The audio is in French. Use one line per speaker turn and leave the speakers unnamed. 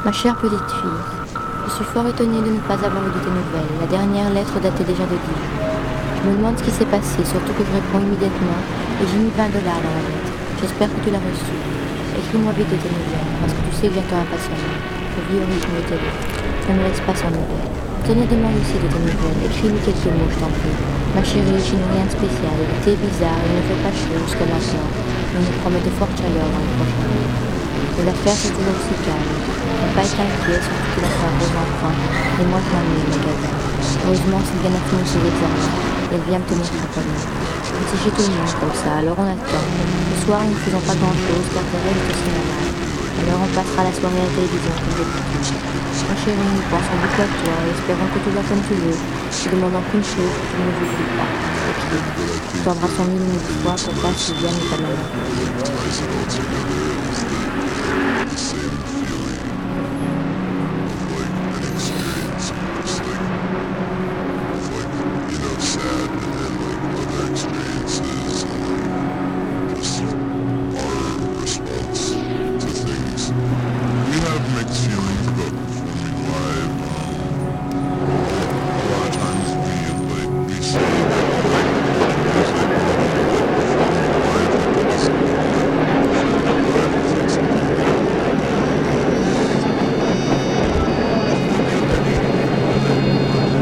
Ma chère petite fille, je suis fort étonnée de ne pas avoir eu de tes nouvelles. La dernière lettre datait déjà de Dijon. Je me demande ce qui s'est passé, surtout que je réponds immédiatement et j'ai mis 20 dollars dans la lettre. J'espère que tu l'as reçue. Écris-moi vite de tes nouvelles, parce que tu sais que j'attends impatiemment. Je vis au rythme de tes lettres. Ne me laisse pas sans nouvelles. Sonia demande aussi de tes nouvelles. Écris-lui quelques mots, je t'en prie. Ma chérie, je n'ai rien de spécial. L'été est bizarre, il ne fait pas chaud jusqu'à maintenant. Mais il nous promet de fortes chaleurs dans les prochains jours. Mais l'affaire c'est toujours si calme. Ne pas être inquiet, surtout que l'affaire pose enfin. Et moi je m'ennuie, mes gars. Heureusement, Sylviane a fini ses examens. Et elle vient me tenir compagnie. Mais c'est chez tout le monde comme ça, alors on attend. Ce soir, nous ne faisons pas grand-chose car Thérèse est aussi malade. Alors on passera la soirée à la télévision comme d'habitude. Ma chérie, nous pensons beaucoup à toi et espérons que tout va comme tu veux. Je demandons qu'une chose, que tu ne nous oublies pas. Écris. Tu t'embrasses 1000 fois pour pas Sylviane et ta maman.